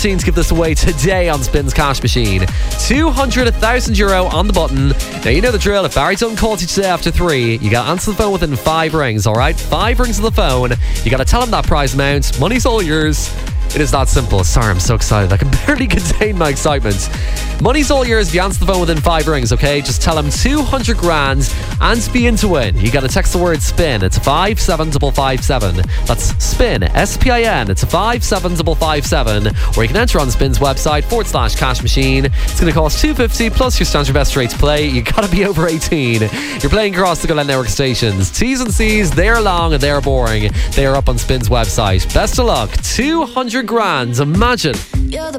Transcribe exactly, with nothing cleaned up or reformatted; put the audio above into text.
Machine to give this away today on Spins Cash Machine. two hundred thousand euro on the button. Now, you know the drill. If Barry Dunn calls you today after three, you got to answer the phone within five rings, all right? Five rings of the phone. You got to tell him that prize amount. Money's all yours. It is that simple. Sorry, I'm so excited. I can barely contain my excitement. Money's all yours if you answer the phone within five rings, okay? Just tell him two hundred grand and be in to win. You got to text the word SPIN. It's five seven five five seven. That's SPIN, S P I N. It's five seven five five seven. Or you can enter on Spin's website, forward slash cash machine. It's going to cost two hundred fifty plus your standard best rate to play. You got to be over eighteen. You're playing across the Glen Network stations. T's and C's, they're long and they're boring. They are up on Spin's website. Best of luck. two hundred grand. Imagine. You're the